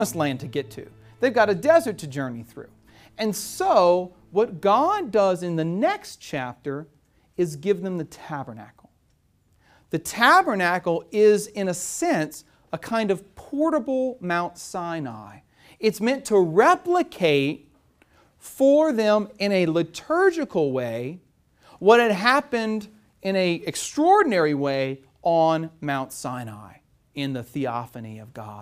land to get to. They've got a desert to journey through. And so, what God does in the next chapter is give them the tabernacle. The tabernacle is, in a sense, a kind of portable Mount Sinai. It's meant to replicate for them in a liturgical way what had happened in an extraordinary way on Mount Sinai in the theophany of God.